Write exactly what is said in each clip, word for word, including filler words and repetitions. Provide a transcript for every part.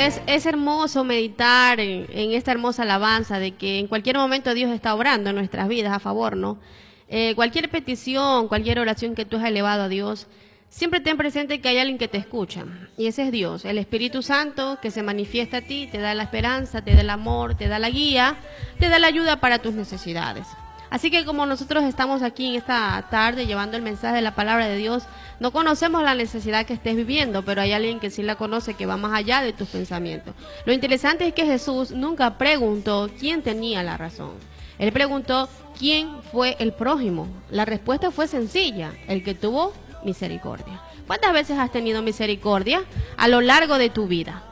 es, es hermoso meditar en, en esta hermosa alabanza de que en cualquier momento Dios está obrando en nuestras vidas a favor, ¿no? Eh, cualquier petición, cualquier oración que tú has elevado a Dios, siempre ten presente que hay alguien que te escucha, y ese es Dios, el Espíritu Santo que se manifiesta a ti, te da la esperanza, te da el amor, te da la guía, te da la ayuda para tus necesidades. Así que como nosotros estamos aquí en esta tarde llevando el mensaje de la palabra de Dios, no conocemos la necesidad que estés viviendo, pero hay alguien que sí la conoce, que va más allá de tus pensamientos. Lo interesante es que Jesús nunca preguntó quién tenía la razón. Él preguntó quién fue el prójimo. La respuesta fue sencilla: el que tuvo misericordia. ¿Cuántas veces has tenido misericordia a lo largo de tu vida?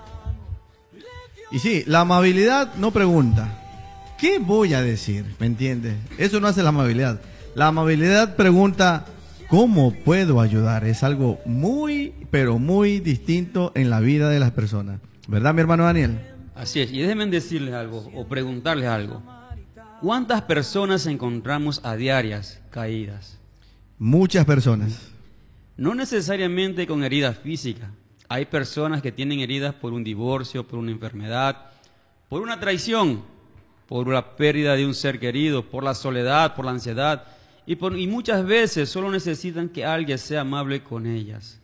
Y sí, la amabilidad no pregunta ¿qué voy a decir? ¿Me entiendes? Eso no hace la amabilidad. La amabilidad pregunta ¿cómo puedo ayudar? Es algo muy, pero muy distinto en la vida de las personas. ¿Verdad, mi hermano Daniel? Así es. Y déjenme decirles algo o preguntarles algo. ¿Cuántas personas encontramos a diarias caídas? Muchas personas. No necesariamente con heridas físicas. Hay personas que tienen heridas por un divorcio, por una enfermedad, por una traición, por la pérdida de un ser querido, por la soledad, por la ansiedad, y, por, y muchas veces solo necesitan que alguien sea amable con ellas.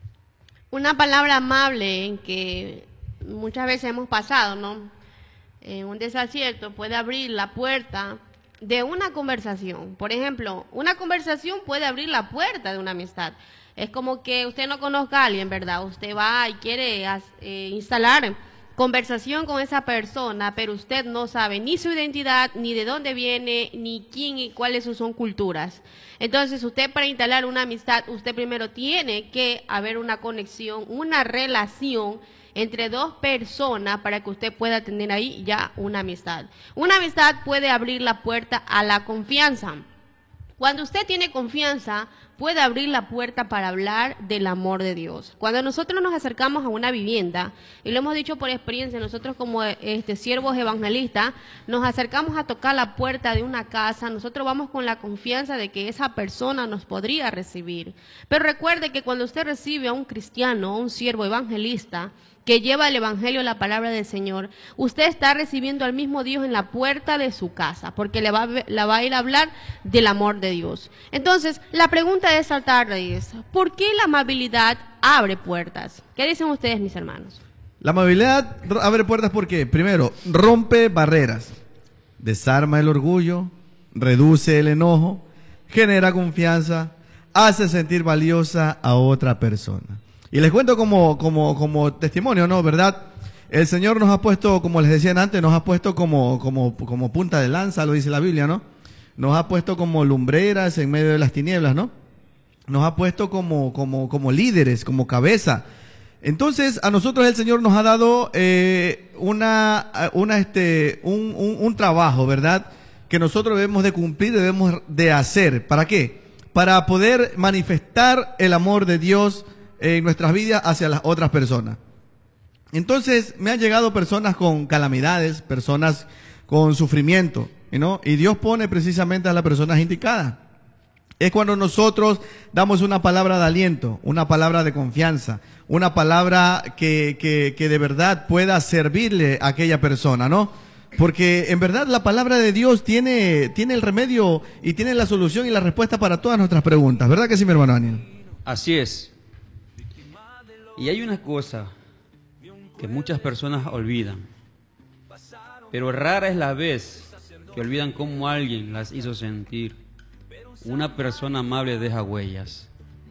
Una palabra amable en que muchas veces hemos pasado, ¿no? Eh, un desacierto puede abrir la puerta de una conversación. Por ejemplo, una conversación puede abrir la puerta de una amistad. Es como que usted no conozca a alguien, ¿verdad? Usted va y quiere eh, instalar conversación con esa persona, pero usted no sabe ni su identidad, ni de dónde viene, ni quién y cuáles son sus culturas. Entonces, usted para instalar una amistad, usted primero tiene que haber una conexión, una relación entre dos personas para que usted pueda tener ahí ya una amistad. Una amistad puede abrir la puerta a la confianza. Cuando usted tiene confianza, puede abrir la puerta para hablar del amor de Dios. Cuando nosotros nos acercamos a una vivienda, y lo hemos dicho por experiencia, nosotros como este, siervos evangelistas, nos acercamos a tocar la puerta de una casa, nosotros vamos con la confianza de que esa persona nos podría recibir. Pero recuerde que cuando usted recibe a un cristiano, a un siervo evangelista, que lleva el evangelio, la palabra del Señor, usted está recibiendo al mismo Dios en la puerta de su casa, porque le va, a, le va a ir a hablar del amor de Dios. Entonces, la pregunta de esta tarde es, ¿por qué la amabilidad abre puertas? ¿Qué dicen ustedes, mis hermanos? La amabilidad abre puertas porque, primero, rompe barreras, desarma el orgullo, reduce el enojo, genera confianza, hace sentir valiosa a otra persona. Y les cuento como, como, como testimonio, ¿no? ¿Verdad? El Señor nos ha puesto, como les decían antes, nos ha puesto como, como, como punta de lanza, lo dice la Biblia, ¿no? Nos ha puesto como lumbreras en medio de las tinieblas, ¿no? Nos ha puesto como, como, como líderes, como cabeza. Entonces, a nosotros el Señor nos ha dado eh, una, una, este, un, un, un trabajo, ¿verdad? Que nosotros debemos de cumplir, debemos de hacer. ¿Para qué? Para poder manifestar el amor de Dios en nuestras vidas hacia las otras personas. Entonces me han llegado personas con calamidades, personas con sufrimiento, ¿no? Y Dios pone precisamente a las personas indicadas. Es cuando nosotros damos una palabra de aliento, una palabra de confianza, una palabra que, que, que de verdad pueda servirle a aquella persona, ¿no? Porque en verdad la palabra de Dios tiene, tiene el remedio y tiene la solución y la respuesta para todas nuestras preguntas. ¿Verdad que sí, mi hermano Daniel? Así es. Y hay una cosa que muchas personas olvidan, pero rara es la vez que olvidan cómo alguien las hizo sentir. Una persona amable deja huellas.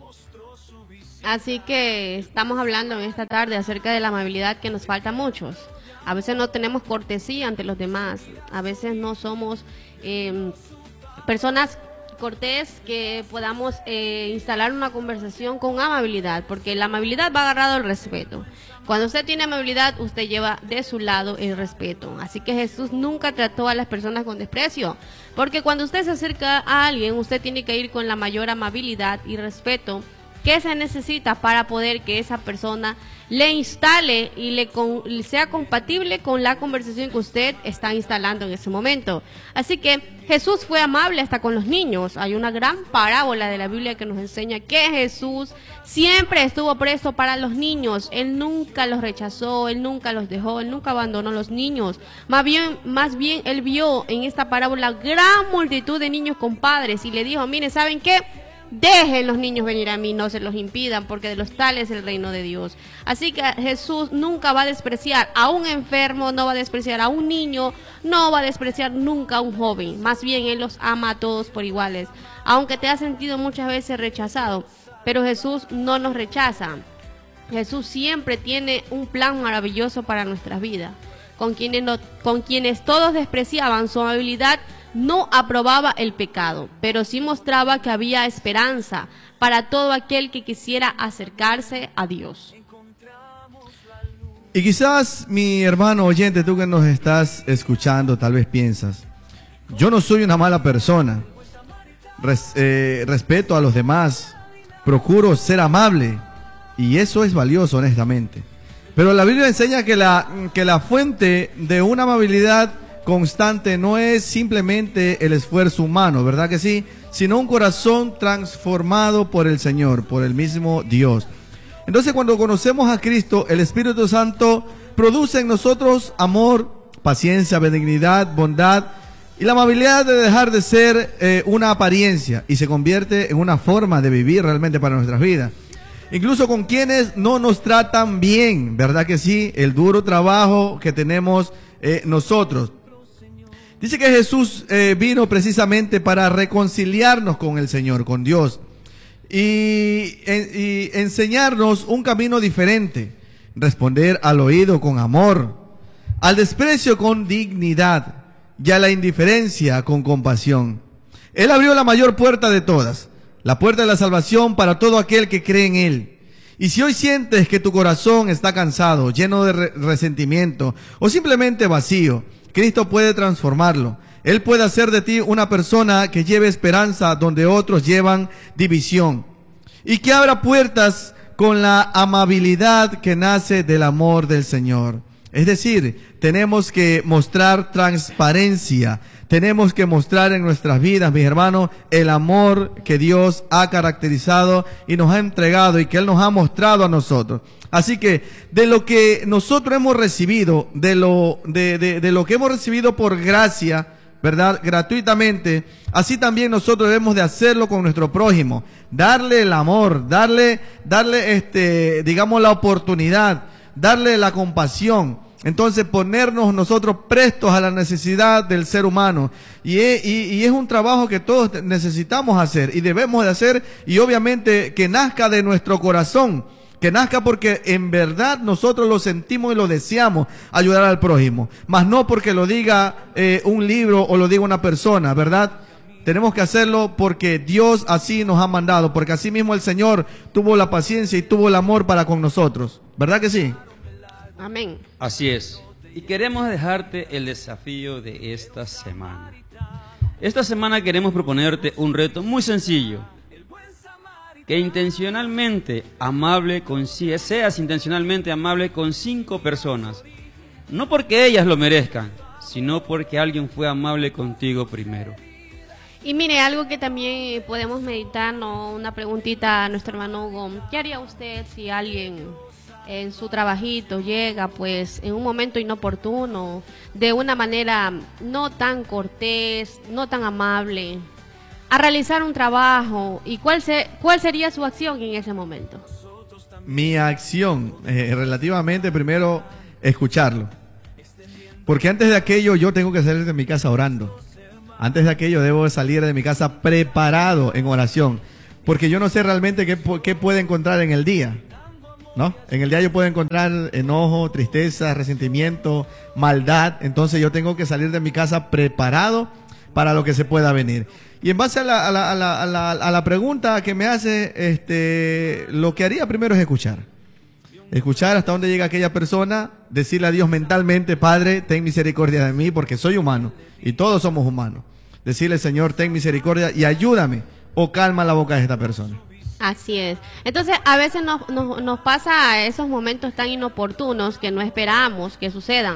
Así que estamos hablando en esta tarde acerca de la amabilidad que nos falta a muchos. A veces no tenemos cortesía ante los demás, a veces no somos eh, personas cortés que podamos eh, instalar una conversación con amabilidad, porque la amabilidad va agarrado al respeto. Cuando usted tiene amabilidad, usted lleva de su lado el respeto. Así que Jesús nunca trató a las personas con desprecio, porque cuando usted se acerca a alguien, usted tiene que ir con la mayor amabilidad y respeto que se necesita para poder que esa persona le instale y le con, sea compatible con la conversación que usted está instalando en ese momento. Así que Jesús fue amable hasta con los niños. Hay una gran parábola de la Biblia que nos enseña que Jesús siempre estuvo presto para los niños. Él nunca los rechazó, Él nunca los dejó, Él nunca abandonó a los niños. Más bien, más bien Él vio en esta parábola gran multitud de niños con padres y le dijo, miren, ¿saben qué? Dejen los niños venir a mí, no se los impidan, porque de los tales es el reino de Dios. Así que Jesús nunca va a despreciar a un enfermo, no va a despreciar a un niño, no va a despreciar nunca a un joven. Más bien Él los ama a todos por iguales, aunque te has sentido muchas veces rechazado. Pero Jesús no nos rechaza. Jesús siempre tiene un plan maravilloso para nuestras vidas. Con quienes, no, con quienes todos despreciaban su amabilidad, no aprobaba el pecado, pero sí mostraba que había esperanza para todo aquel que quisiera acercarse a Dios. Y quizás, mi hermano oyente, tú que nos estás escuchando, tal vez piensas, yo no soy una mala persona, Res, eh, respeto a los demás, procuro ser amable, y eso es valioso, honestamente. Pero la Biblia enseña que la, que la fuente de una amabilidad constante no es simplemente el esfuerzo humano, ¿verdad que sí? Sino un corazón transformado por el Señor, por el mismo Dios. Entonces, cuando conocemos a Cristo, el Espíritu Santo produce en nosotros amor, paciencia, benignidad, bondad y la amabilidad de dejar de ser eh, una apariencia y se convierte en una forma de vivir realmente para nuestras vidas. Incluso con quienes no nos tratan bien, ¿verdad que sí? El duro trabajo que tenemos eh, nosotros. Dice que Jesús eh, vino precisamente para reconciliarnos con el Señor, con Dios, y, en, y enseñarnos un camino diferente, responder al oído con amor, al desprecio con dignidad y a la indiferencia con compasión. Él abrió la mayor puerta de todas, la puerta de la salvación para todo aquel que cree en Él. Y si hoy sientes que tu corazón está cansado, lleno de re- resentimiento o simplemente vacío, Cristo puede transformarlo. Él puede hacer de ti una persona que lleve esperanza donde otros llevan división. Y que abra puertas con la amabilidad que nace del amor del Señor. Es decir, tenemos que mostrar transparencia. Tenemos que mostrar en nuestras vidas, mis hermanos, el amor que Dios ha caracterizado y nos ha entregado y que Él nos ha mostrado a nosotros. Así que de lo que nosotros hemos recibido, de lo, de, de, de lo que hemos recibido por gracia, ¿verdad? Gratuitamente, así también nosotros debemos de hacerlo con nuestro prójimo. Darle el amor, darle, darle este, digamos, la oportunidad, darle la compasión. Entonces ponernos nosotros prestos a la necesidad del ser humano. Y es, y, y es un trabajo que todos necesitamos hacer y debemos de hacer, y obviamente que nazca de nuestro corazón. Que nazca porque en verdad nosotros lo sentimos y lo deseamos, ayudar al prójimo. Mas no porque lo diga eh, un libro o lo diga una persona, ¿verdad? Tenemos que hacerlo porque Dios así nos ha mandado, porque así mismo el Señor tuvo la paciencia y tuvo el amor para con nosotros. ¿Verdad que sí? Amén. Así es. Y queremos dejarte el desafío de esta semana. Esta semana queremos proponerte un reto muy sencillo. Que intencionalmente amable con sí, seas intencionalmente amable con cinco personas. No porque ellas lo merezcan, sino porque alguien fue amable contigo primero. Y mire, algo que también podemos meditar, ¿no? Una preguntita a nuestro hermano Hugo. ¿Qué haría usted si alguien en su trabajito llega pues en un momento inoportuno, de una manera no tan cortés, no tan amable, a realizar un trabajo? ¿Y cuál, se, cuál sería su acción en ese momento? Mi acción, eh, relativamente, primero, escucharlo. Porque antes de aquello yo tengo que salir de mi casa orando. Antes de aquello debo salir de mi casa preparado en oración. Porque yo no sé realmente qué, qué puede encontrar en el día, ¿no? En el día yo puedo encontrar enojo, tristeza, resentimiento, maldad. Entonces yo tengo que salir de mi casa preparado para lo que se pueda venir. Y en base a la, a la, a la, a la, a la pregunta que me hace, este, lo que haría primero es escuchar. Escuchar hasta dónde llega aquella persona, decirle a Dios mentalmente: Padre, ten misericordia de mí porque soy humano y todos somos humanos. Decirle: Señor, ten misericordia y ayúdame, o calma la boca de esta persona. Así es. Entonces, a veces nos, nos, nos pasa esos momentos tan inoportunos que no esperamos que sucedan.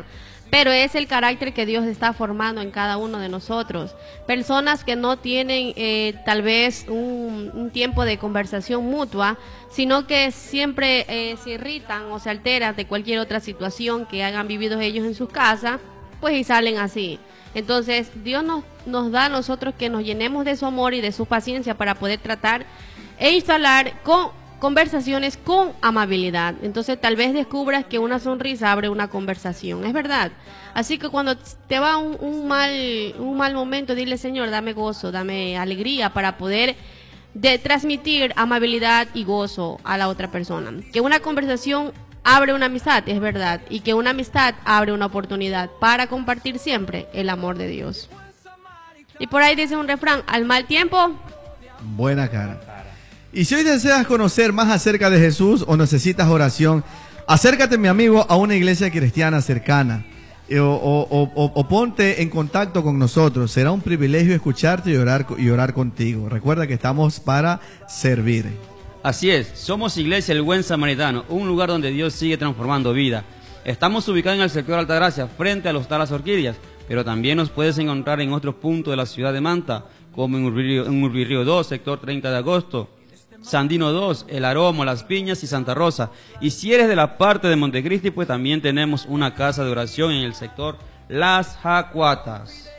pero es el carácter que Dios está formando en cada uno de nosotros. Personas que no tienen eh, tal vez un, un tiempo de conversación mutua, sino que siempre eh, se irritan o se alteran de cualquier otra situación que hayan vivido ellos en sus casas, pues y salen así. Entonces Dios nos, nos da a nosotros que nos llenemos de su amor y de su paciencia para poder tratar e instalar con conversaciones con amabilidad. Entonces tal vez descubras que una sonrisa abre una conversación, es verdad. Así que cuando te va un, un mal un mal momento, dile: Señor, dame gozo, dame alegría para poder de transmitir amabilidad y gozo a la otra persona. Que una conversación abre una amistad, es verdad, y que una amistad abre una oportunidad para compartir siempre el amor de Dios. Y por ahí dice un refrán: al mal tiempo, buena cara. Y si hoy deseas conocer más acerca de Jesús o necesitas oración, acércate, mi amigo, a una iglesia cristiana cercana eh, o, o, o, o ponte en contacto con nosotros. Será un privilegio escucharte y orar, y orar contigo. Recuerda que estamos para servir. Así es, somos Iglesia El Buen Samaritano, un lugar donde Dios sigue transformando vida. Estamos ubicados en el sector Altagracia, frente al Hostal Las Orquídeas, pero también nos puedes encontrar en otros puntos de la ciudad de Manta, como en Urbirrío, en Urbirrío dos, sector treinta de agosto, Sandino dos, El Aromo, Las Piñas y Santa Rosa. Y si eres de la parte de Montecristi, pues también tenemos una casa de oración en el sector Las Jacuatas.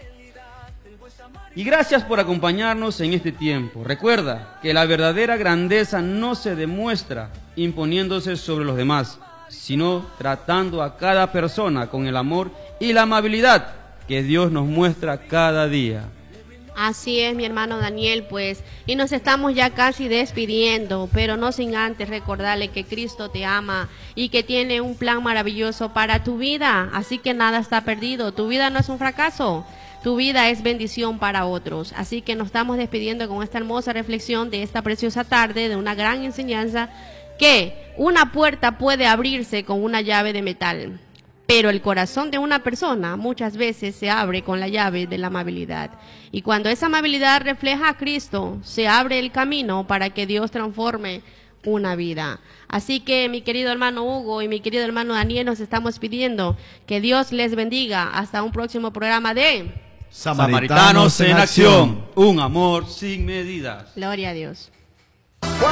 Y gracias por acompañarnos en este tiempo. Recuerda que la verdadera grandeza no se demuestra imponiéndose sobre los demás, sino tratando a cada persona con el amor y la amabilidad que Dios nos muestra cada día. Así es, mi hermano Daniel, pues, y nos estamos ya casi despidiendo, pero no sin antes recordarle que Cristo te ama y que tiene un plan maravilloso para tu vida, así que nada está perdido, tu vida no es un fracaso, tu vida es bendición para otros, así que nos estamos despidiendo con esta hermosa reflexión de esta preciosa tarde, de una gran enseñanza, que una puerta puede abrirse con una llave de metal, pero el corazón de una persona muchas veces se abre con la llave de la amabilidad. Y cuando esa amabilidad refleja a Cristo, se abre el camino para que Dios transforme una vida. Así que mi querido hermano Hugo y mi querido hermano Daniel, nos estamos pidiendo que Dios les bendiga. Hasta un próximo programa de Samaritanos en Acción. Un amor sin medidas. Gloria a Dios.